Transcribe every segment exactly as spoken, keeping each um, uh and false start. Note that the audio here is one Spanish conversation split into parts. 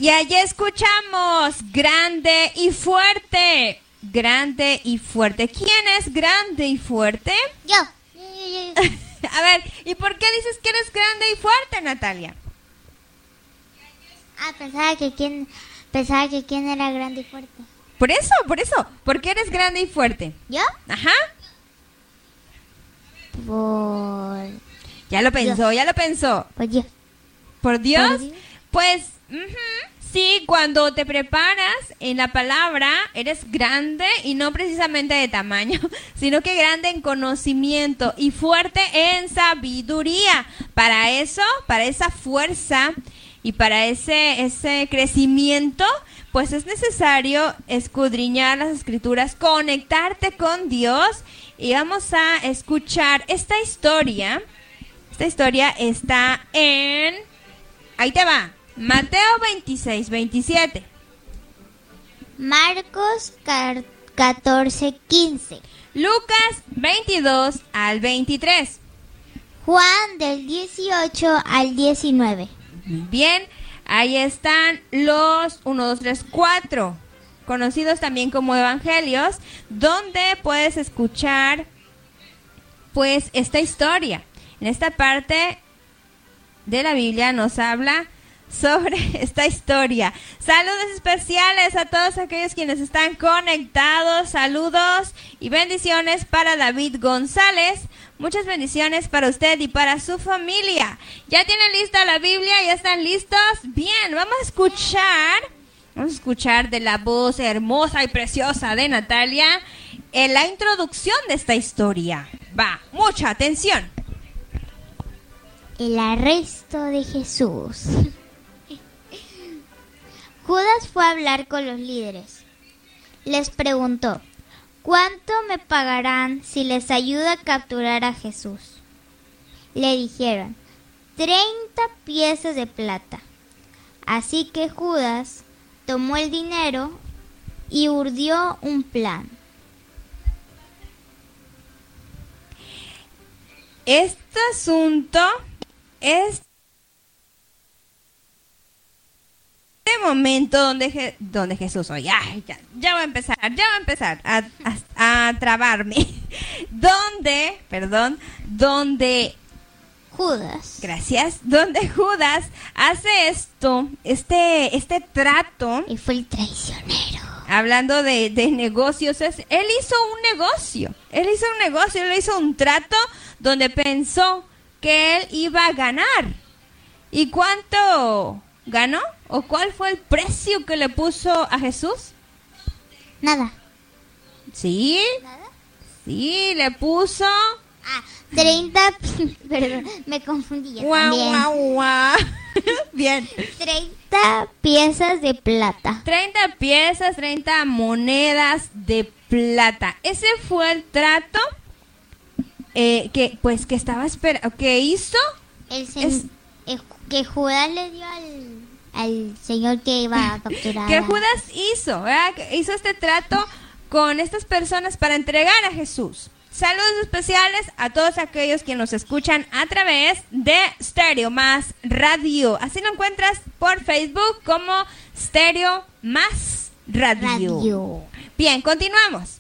Y allí escuchamos grande y fuerte. Grande y fuerte. ¿Quién es grande y fuerte? Yo. A ver, ¿y por qué dices que eres grande y fuerte, Natalia? Ah, pensaba que quién, pensaba que quién era grande y fuerte. Por eso, por eso. ¿Por qué eres grande y fuerte? ¿Yo? Ajá. Por... Ya lo pensó, Dios. ya lo pensó. Por Dios. ¿Por Dios? Por Dios. Pues, uh-huh, sí, cuando te preparas en la palabra, eres grande y no precisamente de tamaño, sino que grande en conocimiento y fuerte en sabiduría. Para eso, para esa fuerza y para ese, ese crecimiento, pues es necesario escudriñar las escrituras, conectarte con Dios y vamos a escuchar esta historia. Esta historia está en... Ahí te va. Mateo veintiséis, veintisiete. Marcos catorce, quince. Lucas veintidós al veintitrés. Juan del dieciocho al diecinueve. Muy bien. Ahí están los uno, dos, tres, cuatro, conocidos también como evangelios, donde puedes escuchar pues esta historia. En esta parte de la Biblia nos habla sobre esta historia. Saludos especiales a todos aquellos quienes están conectados. Saludos y bendiciones para David González. Muchas bendiciones para usted y para su familia. ¿Ya tienen lista la Biblia? ¿Ya están listos? Bien, vamos a escuchar, vamos a escuchar de la voz hermosa y preciosa de Natalia en la introducción de esta historia. Va, mucha atención. El arresto de Jesús. Judas fue a hablar con los líderes. Les preguntó: ¿cuánto me pagarán si les ayudo a capturar a Jesús? Le dijeron: treinta piezas de plata. Así que Judas tomó el dinero y urdió un plan. Este asunto es este momento donde, Je- donde Jesús, oye, ay, ya, ya va a empezar, ya va a empezar a, a, a trabarme. Donde, perdón, donde, Judas. gracias, donde Judas hace esto, este, este trato, Y fue el traicionero. hablando de, de negocios, es, él hizo un negocio, él hizo un negocio, él hizo un trato donde pensó que él iba a ganar. ¿Y cuánto ganó? ¿O cuál fue el precio que le puso a Jesús? Nada. Sí, ¿Nada? sí, le puso... Ah, treinta... Perdón, me confundí ya Guau, también. guau, guau. Bien. treinta piezas de plata. treinta piezas, treinta monedas de plata. Ese fue el trato eh, que, pues, que estaba esperando, que hizo. El sen- Es- el ju- que Judas le dio al, al señor que iba a capturar. Que a- Judas hizo, ¿verdad? Que hizo este trato con estas personas para entregar a Jesús. Saludos especiales a todos aquellos que nos escuchan a través de Stereo Más Radio. Así lo encuentras por Facebook como Stereo Más Radio. Radio. Bien, continuamos.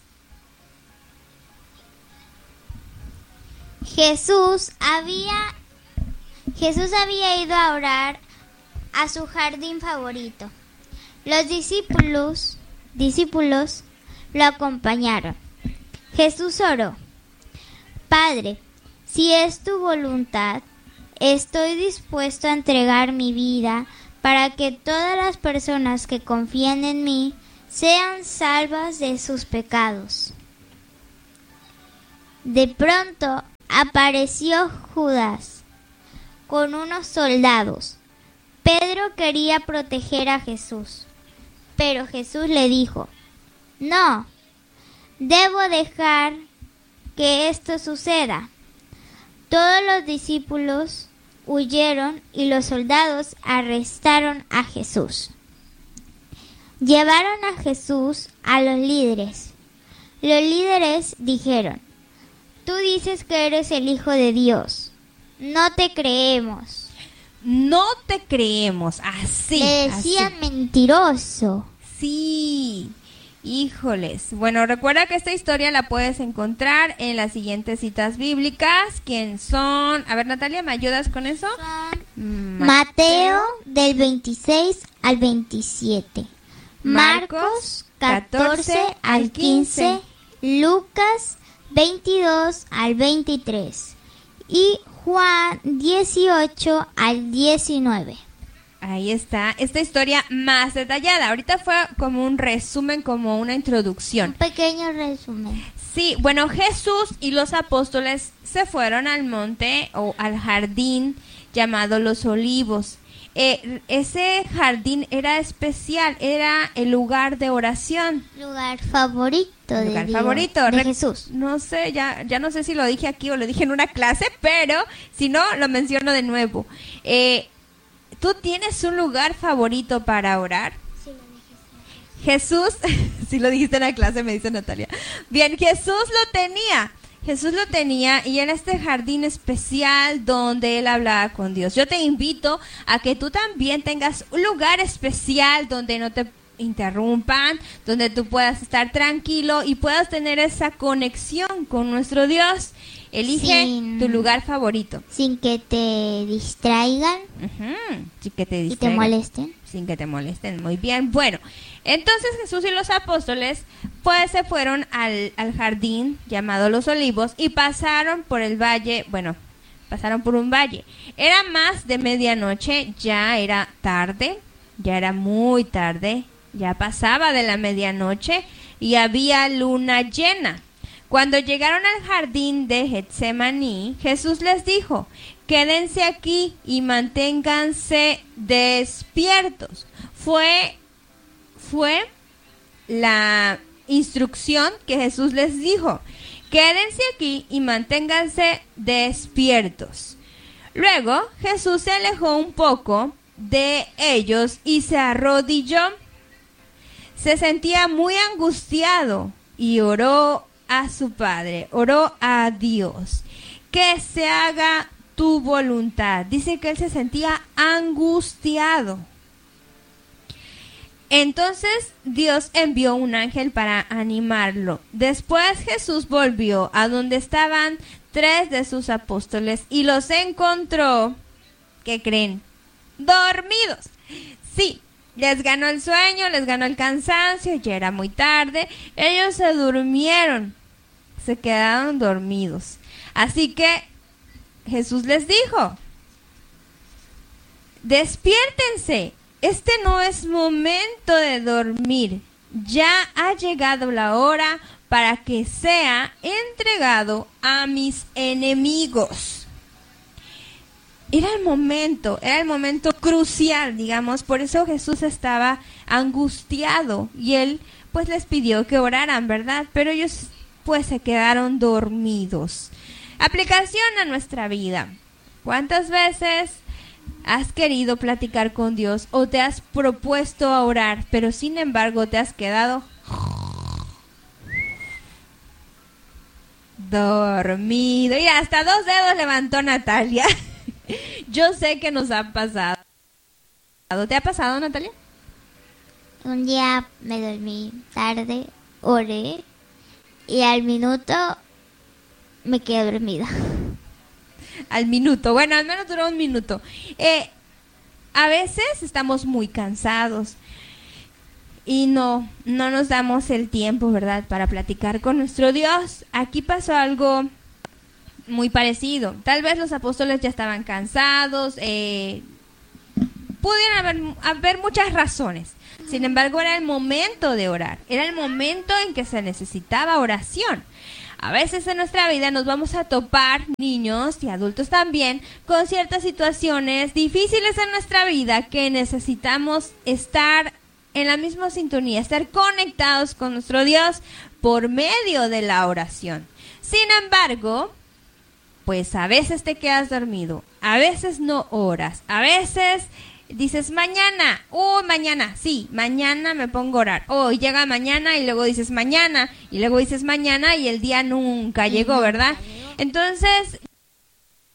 Jesús había Jesús había ido a orar a su jardín favorito. Los discípulos discípulos lo acompañaron. Jesús oró: Padre, si es tu voluntad, estoy dispuesto a entregar mi vida para que todas las personas que confíen en mí sean salvas de sus pecados. De pronto apareció Judas con unos soldados. Pedro quería proteger a Jesús, pero Jesús le dijo: No, debo dejar que esto suceda. Todos los discípulos huyeron y los soldados arrestaron a Jesús. Llevaron a Jesús a los líderes. Los líderes dijeron: Tú dices que eres el Hijo de Dios. No te creemos. no te creemos, así. Le decían así. mentiroso. Sí, híjoles. Bueno, recuerda que esta historia la puedes encontrar en las siguientes citas bíblicas, ¿quién son? A ver, Natalia, ¿me ayudas con eso? Son Mateo del veintiséis al veintisiete, Marcos catorce al quince, Lucas veintidós al veintitrés y Juan dieciocho al diecinueve. Ahí está, esta historia más detallada. Ahorita fue como un resumen, como una introducción. Un pequeño resumen. Sí, bueno, Jesús y los apóstoles se fueron al monte o al jardín llamado Los Olivos. Eh, ese jardín era especial, era el lugar de oración. Lugar favorito de Lugar Dios, favorito de Re- Jesús. No sé, ya, ya no sé si lo dije aquí o lo dije en una clase, pero si no, lo menciono de nuevo. Eh, ¿Tú tienes un lugar favorito para orar? Sí, lo dije. Jesús, si lo dijiste en la clase, me dice Natalia. Bien, Jesús lo tenía. Jesús lo tenía y era este jardín especial donde él hablaba con Dios. Yo te invito a que tú también tengas un lugar especial donde no te interrumpan, donde tú puedas estar tranquilo y puedas tener esa conexión con nuestro Dios. Elige Sin- tu lugar favorito. Sin que te distraigan Ujú, sin que te y te distraigan. molesten. Sin que te molesten. Muy bien. Bueno, entonces Jesús y los apóstoles pues se fueron al, al jardín llamado Los Olivos y pasaron por el valle, bueno, pasaron por un valle. Era más de medianoche, ya era tarde, ya era muy tarde, ya pasaba de la medianoche y había luna llena. Cuando llegaron al jardín de Getsemaní, Jesús les dijo: quédense aquí y manténganse despiertos. Fue, fue la instrucción que Jesús les dijo. Quédense aquí y manténganse despiertos. Luego Jesús se alejó un poco de ellos y se arrodilló. Se sentía muy angustiado y oró a su Padre, oró a Dios, que se haga tu voluntad. Dice que él se sentía angustiado. Entonces Dios envió un ángel para animarlo. Después Jesús volvió a donde estaban tres de sus apóstoles y los encontró, ¿qué creen? Dormidos. Sí, les ganó el sueño, les ganó el cansancio, ya era muy tarde. Ellos se durmieron, se quedaron dormidos. Así que Jesús les dijo: despiértense, este no es momento de dormir. Ya ha llegado la hora para que sea entregado a mis enemigos. Era el momento, era el momento crucial, digamos, por eso Jesús estaba angustiado y él pues les pidió que oraran, ¿verdad? Pero ellos pues se quedaron dormidos. Aplicación a nuestra vida. ¿Cuántas veces has querido platicar con Dios o te has propuesto a orar, pero sin embargo te has quedado dormido? Y hasta dos dedos levantó Natalia. Yo sé que nos ha pasado. ¿Te ha pasado, Natalia? Un día me dormí tarde, oré y al minuto me quedé dormida. Al minuto, bueno, al menos duró un minuto. Eh, a veces estamos muy cansados y no, no nos damos el tiempo, ¿verdad?, para platicar con nuestro Dios. Aquí pasó algo muy parecido. Tal vez los apóstoles ya estaban cansados, eh, pudieran haber, haber muchas razones. Sin embargo, era el momento de orar. Era el momento en que se necesitaba oración. A veces en nuestra vida nos vamos a topar, niños y adultos también, con ciertas situaciones difíciles en nuestra vida que necesitamos estar en la misma sintonía, estar conectados con nuestro Dios por medio de la oración. Sin embargo, pues a veces te quedas dormido, a veces no oras, a veces dices mañana, oh mañana, sí, mañana me pongo a orar. Oh, y llega mañana y luego dices mañana y luego dices mañana y el día nunca llegó, ¿verdad? Entonces